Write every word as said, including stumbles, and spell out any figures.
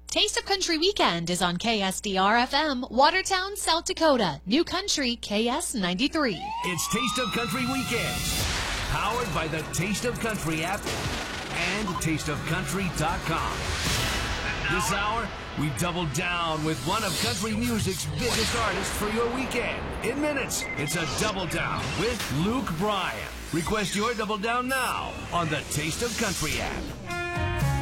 Taste of Country Weekend is on K S D R F M, Watertown, South Dakota. New Country, K S ninety-three. It's Taste of Country Weekend, powered by the Taste of Country app and taste of country dot com. This hour, we double down with one of country music's biggest artists for your weekend. In minutes, it's a Double Down with Luke Bryan. Request your Double Down now on the Taste of Country app.